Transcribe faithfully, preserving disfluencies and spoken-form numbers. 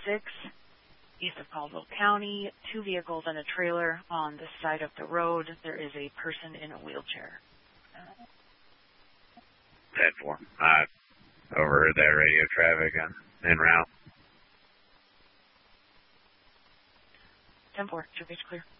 six, east of Caldwell County, two vehicles and a trailer on the side of the road. There is a person in a wheelchair. ten four. I overheard that radio traffic and en route. ten four, two page clear.